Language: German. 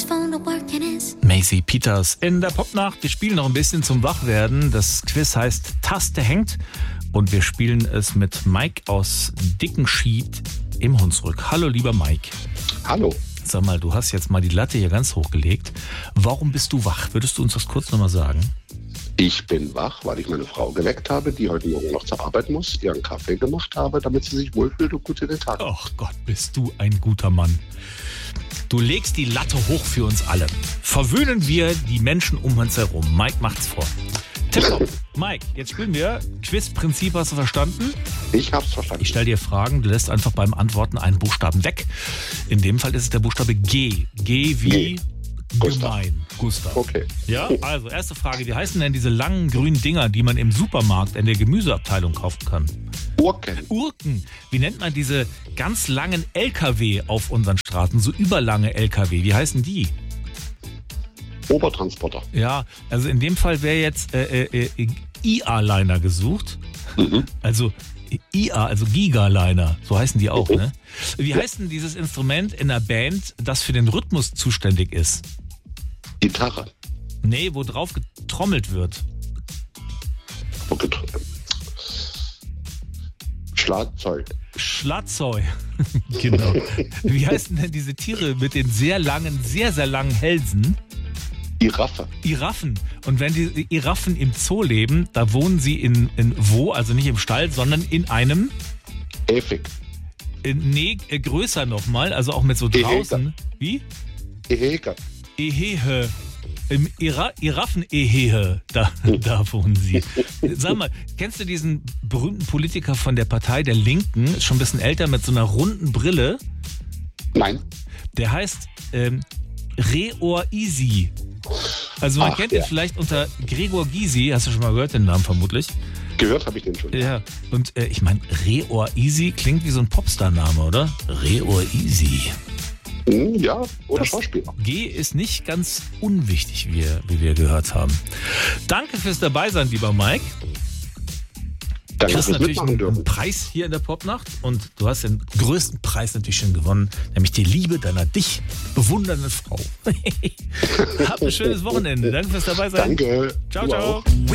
Macy Peters in der Popnacht. Wir spielen noch ein bisschen zum Wachwerden. Das Quiz heißt Taste hängt und wir spielen es mit Mike aus Dickenschied im Hunsrück. Hallo, lieber Mike. Hallo. Sag mal, du hast jetzt mal die Latte hier ganz hochgelegt. Warum bist du wach? Würdest du uns das kurz nochmal sagen? Ich bin wach, weil ich meine Frau geweckt habe, die heute Morgen noch zur Arbeit muss, ihr einen Kaffee gemacht habe, damit sie sich wohlfühlt und gut in den Tag. Ach Gott, bist du ein guter Mann. Du legst die Latte hoch für uns alle. Verwöhnen wir die Menschen um uns herum. Mike macht's vor. Tipptopp. Mike, jetzt spielen wir. Quizprinzip hast du verstanden? Ich hab's verstanden. Ich stelle dir Fragen, du lässt einfach beim Antworten einen Buchstaben weg. In dem Fall ist es der Buchstabe G. G wie gemein. Gustav. Okay. Ja, also erste Frage. Wie heißen denn diese langen grünen Dinger, die man im Supermarkt in der Gemüseabteilung kaufen kann? Urken. Urken. Wie nennt man diese ganz langen LKW auf unseren Straßen? So überlange LKW. Wie heißen die? Obertransporter. Ja, also in dem Fall wäre jetzt IA-Liner gesucht. Mhm. Also IA, also Gigaliner. So heißen die auch, ne? Wie heißt denn dieses Instrument in einer Band, das für den Rhythmus zuständig ist? Gitarre. Nee, wo drauf getrommelt wird. Schlagzeug. Schlagzeug. Genau. Wie heißen denn diese Tiere mit den sehr langen, sehr, sehr langen Hälsen? Giraffe. Giraffen. Und wenn die Giraffen im Zoo leben, da wohnen sie in wo? Also nicht im Stall, sondern in einem... Käfig. Nee, größer nochmal, also auch mit so draußen. Wie? Gehege. Ehehe. Im Giraffen-Ehehe, da wohnen sie. Sag mal, kennst du diesen berühmten Politiker von der Partei der Linken? Ist schon ein bisschen älter, mit so einer runden Brille. Nein. Der heißt Reor Isi. Also man kennt ihn vielleicht unter Gregor Gysi. Hast du schon mal gehört, den Namen vermutlich? Gehört habe ich den schon. Ja, und ich meine, Reor Isi klingt wie so ein Popstar-Name, oder? Reor Isi. Ja, oder Das Schauspieler. G ist nicht ganz unwichtig, wie wir gehört haben. Danke fürs Dabeisein, lieber Mike. Du Danke hast fürs natürlich Mitmachen einen dürfen. Preis hier in der Popnacht und du hast den größten Preis natürlich schon gewonnen, nämlich die Liebe deiner dich bewundernden Frau. Hab ein schönes Wochenende. Danke fürs Dabeisein. Danke. Ciao, Du ciao. auch.